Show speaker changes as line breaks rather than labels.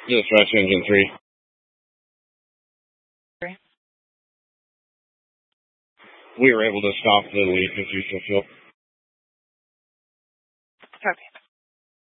Dispatch Engine 3. We were able to stop the leak as you fulfill.
Copy.